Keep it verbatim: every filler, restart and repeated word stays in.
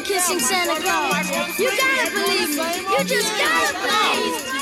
kissing Santa Claus. You gotta believe me. You just gotta believe.